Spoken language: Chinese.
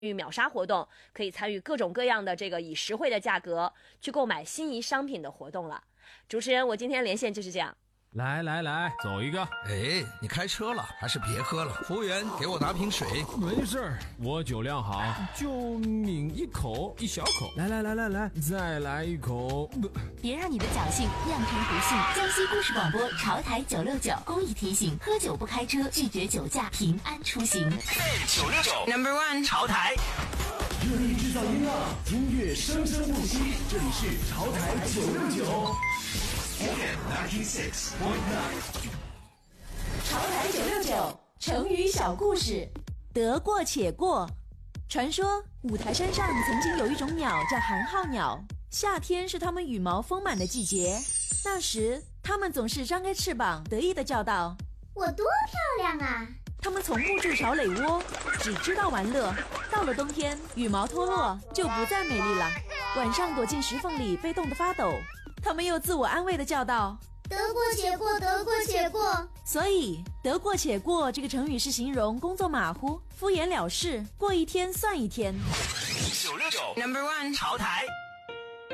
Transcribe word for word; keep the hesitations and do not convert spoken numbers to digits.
与秒杀活动，可以参与各种各样的这个以实惠的价格去购买心仪商品的活动了。主持人，我今天连线就是这样。 来来来，走一个。 哎，你开车了，还是别喝了。服务员，给我拿瓶水。 没事儿，我酒量好，就抿一口，一小口。来来来来来，再来一口。 别让你的侥幸酿成不幸。江西故事广播潮台九六九公益提醒：喝酒不开车，拒绝酒驾，平安出行。 九六九 Number One 潮台。 热力制造音浪，音乐生生不息。这里是潮台九六九。 潮台九六九成语小故事。得过且过。传说五台山上曾经有一种鸟叫寒号鸟，夏天是它们羽毛丰满的季节。那时它们总是张开翅膀得意地叫道： 我多漂亮啊！ 它们从不筑巢垒窝，只知道玩乐。到了冬天，羽毛脱落就不再美丽了，晚上躲进石缝里被冻得发抖。他们又自我安慰地叫道： 得过且过，得过且过。 所以得过且过这个成语是形容工作马虎、敷衍了事，过一天算一天。 九六九 Number One 潮台。